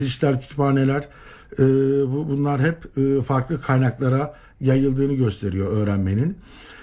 dijital kütüphaneler, bunlar hep farklı kaynaklara yayıldığını gösteriyor öğrenmenin.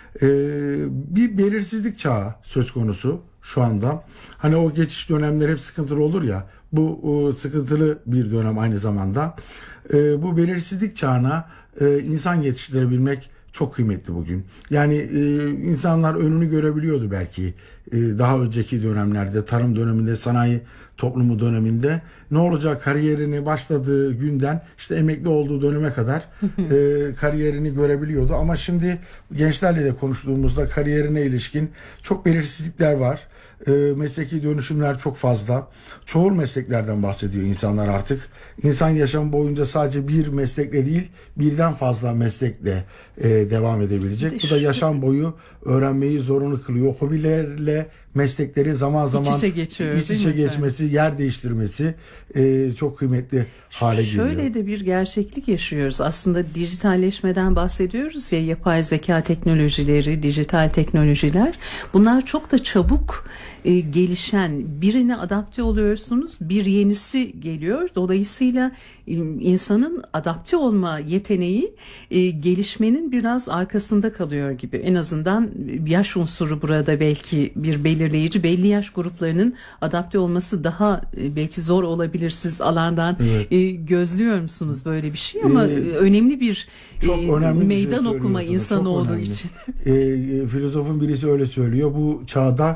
Bir belirsizlik çağı söz konusu şu anda. Hani o geçiş dönemleri hep sıkıntılı olur ya, bu sıkıntılı bir dönem aynı zamanda. Bu belirsizlik çağına insan yetiştirebilmek çok kıymetli bugün. Yani insanlar önünü görebiliyordu belki daha önceki dönemlerde, tarım döneminde, sanayi toplumu döneminde. Ne olacak kariyerini başladığı günden işte emekli olduğu döneme kadar kariyerini görebiliyordu. Ama şimdi gençlerle de konuştuğumuzda kariyerine ilişkin çok belirsizlikler var. Mesleki dönüşümler çok fazla. Çoğul mesleklerden bahsediyor insanlar artık. İnsan yaşamı boyunca sadece bir meslekle değil, birden fazla meslekle devam edebilecek. Bu da yaşam boyu öğrenmeyi zorunlu kılıyor. Hobilerle meslekleri zaman zaman iç içe geçmesi, yer değiştirmesi çok kıymetli hale geliyor. Şöyle de bir gerçeklik yaşıyoruz. Aslında dijitalleşmeden bahsediyoruz ya, yapay zeka teknolojileri, dijital teknolojiler. Bunlar çok da çabuk gelişen, birine adapte oluyorsunuz, bir yenisi geliyor. Dolayısıyla insanın adapte olma yeteneği gelişmenin biraz arkasında kalıyor gibi. En azından yaş unsuru burada belki bir belirleyici. Belli yaş gruplarının adapte olması daha belki zor olabilir. Siz alandan gözlüyor musunuz böyle bir şey? Ama önemli bir meydan okuma insanoğlu için. Filozofun birisi öyle söylüyor. Bu çağda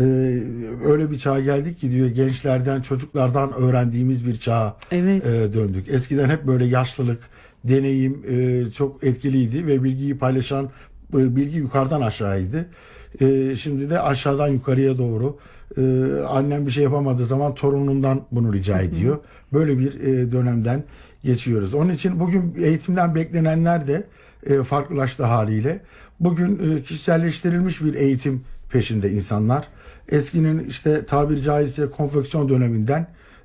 öyle bir çağa geldik ki diyor, gençlerden, çocuklardan öğrendiğimiz bir çağa döndük. Eskiden hep böyle yaşlılık, deneyim çok etkiliydi ve bilgiyi paylaşan, bilgi yukarıdan aşağıydı. Şimdi de aşağıdan yukarıya doğru. Annem bir şey yapamadığı zaman torunundan bunu rica ediyor. Böyle bir dönemden geçiyoruz. Onun için bugün eğitimden beklenenler de farklılaştı haliyle. Bugün kişiselleştirilmiş bir eğitim peşinde insanlar. Eskinin işte tabiri caizse konfeksiyon döneminden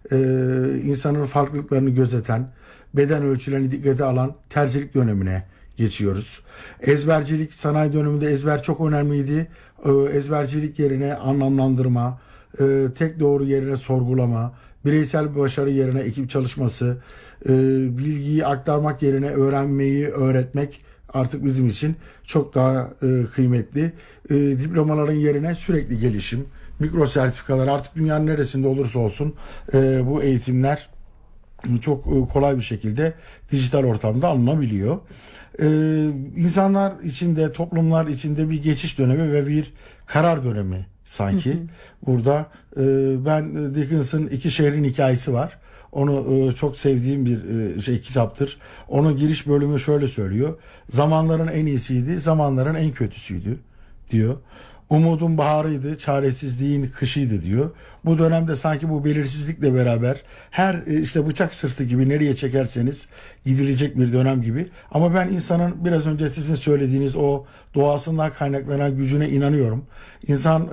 insanın farklılıklarını gözeten, beden ölçülerini dikkate alan terzilik dönemine geçiyoruz. Ezbercilik, sanayi döneminde ezber çok önemliydi. Ezbercilik yerine anlamlandırma, tek doğru yerine sorgulama, bireysel bir başarı yerine ekip çalışması, bilgiyi aktarmak yerine öğrenmeyi öğretmek artık bizim için çok daha kıymetli. Diplomaların yerine sürekli gelişim, mikro sertifikalar, artık dünyanın neresinde olursa olsun bu eğitimler çok kolay bir şekilde dijital ortamda alınabiliyor. İnsanlar içinde, toplumlar içinde bir geçiş dönemi ve bir karar dönemi sanki. Burada ben Dickens'ın İki Şehrin Hikayesi var. Onu çok sevdiğim bir kitaptır. Onun giriş bölümü şöyle söylüyor: zamanların en iyisiydi, zamanların en kötüsüydü diyor. Umudun baharıydı, çaresizliğin kışıydı diyor. Bu dönemde sanki bu belirsizlikle beraber her işte bıçak sırtı gibi nereye çekerseniz gidilecek bir dönem gibi. Ama ben insanın biraz önce sizin söylediğiniz o doğasından kaynaklanan gücüne inanıyorum. İnsan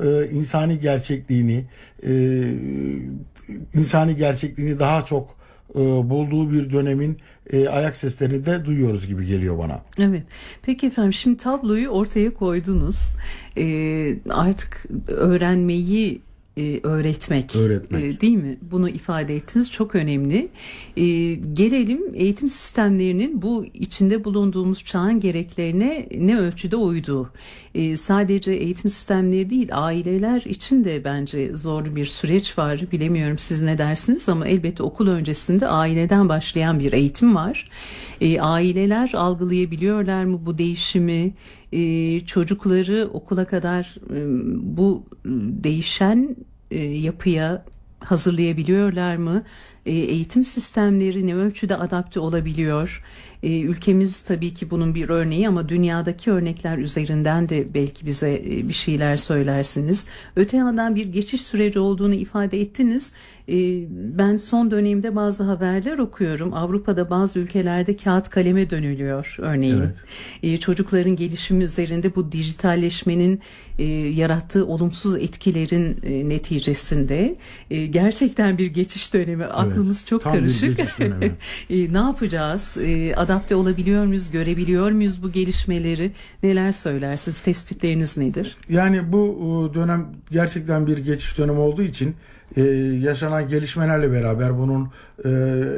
insani gerçekliğini daha çok bulduğu bir dönemin ayak seslerini de duyuyoruz gibi geliyor bana. Evet. Peki efendim, şimdi tabloyu ortaya koydunuz. Artık öğrenmeyi öğretmek. Değil mi? Bunu ifade ettiniz. Çok önemli. Gelelim eğitim sistemlerinin bu içinde bulunduğumuz çağın gereklerine ne ölçüde uyduğu. Sadece eğitim sistemleri değil, aileler için de bence zorlu bir süreç var. Bilemiyorum siz ne dersiniz ama elbette okul öncesinde aileden başlayan bir eğitim var. Aileler algılayabiliyorlar mı bu değişimi? Çocukları okula kadar bu değişen yapıya hazırlayabiliyorlar mı? Eğitim sistemleri ne ölçüde adapte olabiliyor? Ülkemiz tabii ki bunun bir örneği ama dünyadaki örnekler üzerinden de belki bize bir şeyler söylersiniz. Öte yandan bir geçiş süreci olduğunu ifade ettiniz. Ben son dönemde bazı haberler okuyorum. Avrupa'da bazı ülkelerde kağıt kaleme dönülüyor örneğin. Evet. Çocukların gelişimi üzerinde bu dijitalleşmenin yarattığı olumsuz etkilerin neticesinde gerçekten bir geçiş dönemi. Aklıma kafamız çok karışık. Ne yapacağız? Adapte olabiliyor muyuz? Görebiliyor muyuz bu gelişmeleri? Neler söylersiniz? Tespitleriniz nedir? Yani bu dönem gerçekten bir geçiş dönemi olduğu için yaşanan gelişmelerle beraber bunun